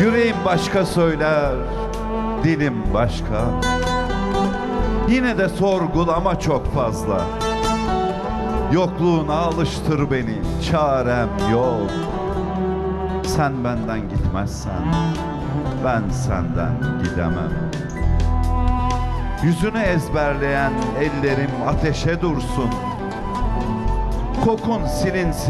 Yüreğim başka söyler, dilim başka. Yine de sorgulama çok fazla. Yokluğuna alıştır beni, çarem yok. Sen benden gitmezsen, ben senden gidemem. Yüzünü ezberleyen ellerim ateşe dursun. Kokun silinsin